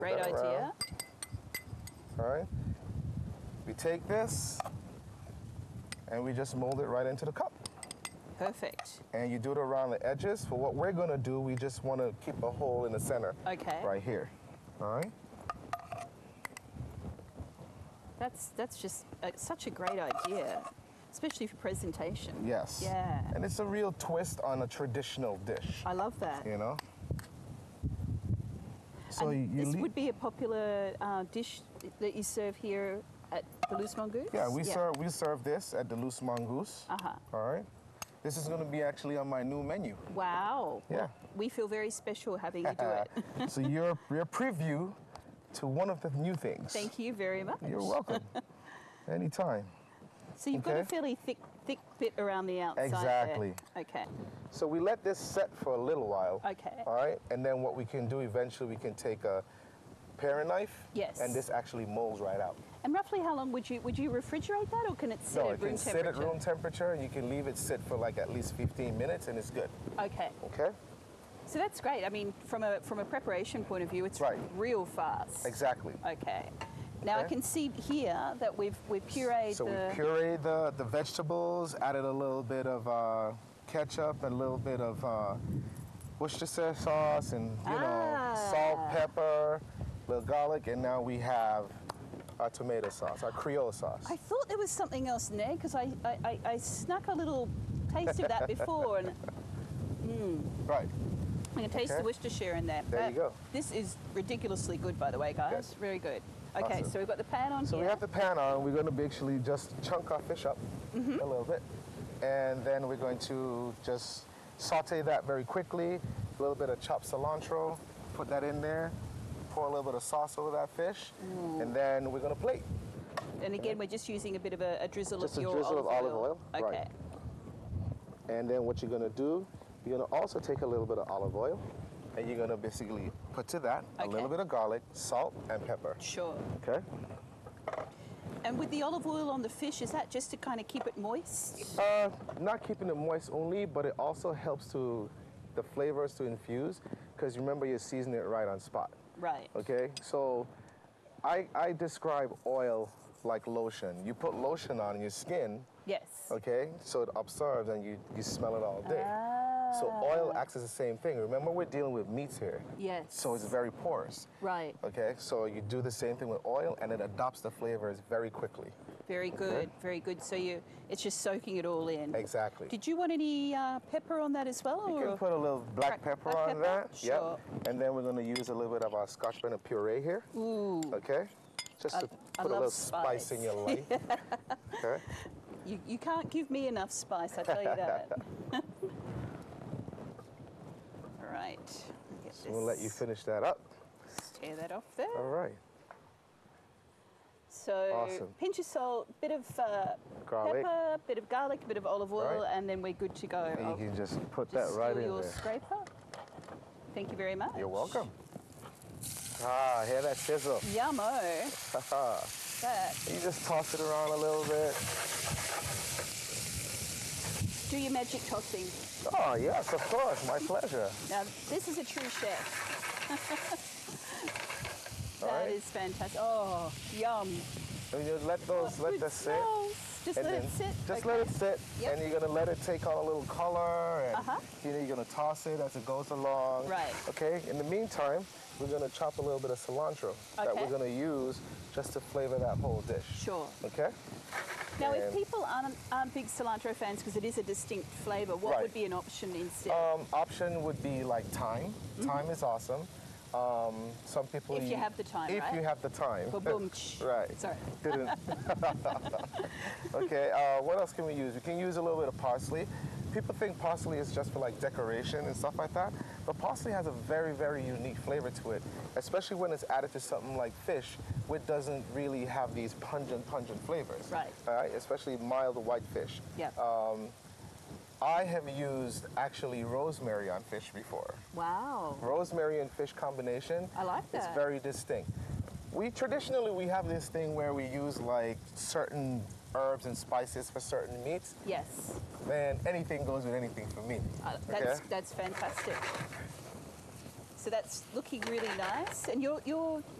Great idea. All right. We take this and we just mold it right into the cup. Perfect. And you do it around the edges. For what we're gonna do, we just wanna keep a hole in the center. Okay. Right here. All right. That's just such a great idea, especially for presentation. Yes. Yeah. And it's a real twist on a traditional dish. I love that. You know. So And you this would be a popular dish that you serve here at the Loose Mongoose? Yeah, we serve this at the Loose Mongoose. Uh-huh. All right. This is going to be actually on my new menu. Wow. Yeah. Well, we feel very special having you do it. So you're a preview to one of the new things. Thank you very much. You're welcome. Anytime. So you've got a fairly thick bit around the outside. Exactly. There. Okay. So we let this set for a little while. Okay. All right. And then what we can do eventually, we can take a paring knife. Yes. And this actually molds right out. And roughly how long would you refrigerate that, or can it sit at room temperature? No, it can sit at room temperature. You can leave it sit for like at least 15 minutes, and it's good. Okay. Okay. So that's great. I mean, from a preparation point of view, it's real fast. Exactly. Okay. Now I can see here that we've pureed. So we pureed the vegetables, added a little bit of ketchup, and a little bit of Worcestershire sauce, and salt, pepper, a little garlic, and now we have our tomato sauce, our Creole sauce. I thought there was something else in there because I snuck a little taste of that before, and Right. I can taste the Worcestershire in there. There you go. This is ridiculously good, by the way, guys. Yes. Very good. Okay, Awesome. so we've got the pan on So here. we have the pan on. We're going to basically just chunk our fish up a little bit. And then we're going to just saute that very quickly. A little bit of chopped cilantro, put that in there. Pour a little bit of sauce over that fish. And then we're going to plate. And again, we're just using a bit of a drizzle of your drizzle of olive oil. Okay. Right. And then what you're going to do, you're going to also take a little bit of olive oil. And you're going to basically put to that a little bit of garlic, salt, and pepper. Sure. Okay? And with the olive oil on the fish, is that just to kind of keep it moist? Not keeping it moist only, but it also helps to the flavors to infuse, because remember you're seasoning it right on spot. Right. Okay? So I describe oil like lotion. You put lotion on your skin. Yes. Okay? So it absorbs and you smell it all day. So oil acts as the same thing. Remember, we're dealing with meats here. Yes. So it's very porous. Right. Okay, so you do the same thing with oil and it adopts the flavors very quickly. Very good, very good. So it's just soaking it all in. Exactly. Did you want any pepper on that as well? You can put a little black pepper on that. Sure. Yep. And then we're going to use a little bit of our Scotch bonnet puree here. Ooh. Okay. Just to put a little spice in your life. Okay. You can't give me enough spice, I tell you that. All right. So we'll let you finish that up. Tear that off there. All right. So awesome. Pinch of salt, bit of garlic. pepper, bit of garlic, a bit of olive oil, and then we're good to go. And you can just put that right in your there. Scraper. Thank you very much. You're welcome. Ah, hear that sizzle. Yummo. That. You just toss it around a little bit. Do your magic tossing. Oh, yes, of course. My pleasure. Now, this is a true chef. That is fantastic. Oh, yum. And you let that sit. Just let it sit. Just let it sit, and you're gonna let it take on a little color, and you're gonna toss it as it goes along. Right. Okay. In the meantime, we're gonna chop a little bit of cilantro that we're gonna use just to flavor that whole dish. Sure. Okay. Now, if people aren't big cilantro fans because it is a distinct flavor, what would be an option instead? Option would be like thyme. Thyme is awesome. Some people if you have the time, if you have the time. Right. Sorry. Okay. What else can we use? We can use a little bit of parsley. People think parsley is just for like decoration and stuff like that, but parsley has a very, very unique flavor to it, especially when it's added to something like fish, which doesn't really have these pungent flavors. Right. All right. Especially mild white fish. Yeah. I have used actually rosemary on fish before. Wow. Rosemary and fish combination. I like that. It's very distinct. Traditionally we have this thing where we use like certain herbs and spices for certain meats. Yes. Man, anything goes with anything for me. That's fantastic. So that's looking really nice. And you're